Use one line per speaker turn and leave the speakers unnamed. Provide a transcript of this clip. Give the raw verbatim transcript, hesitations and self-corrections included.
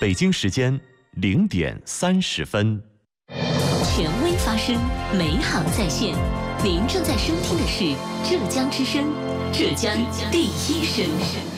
北京时间零点三十分。
权威发声，美好在线。您正在收听的是浙江之声，浙江第一声。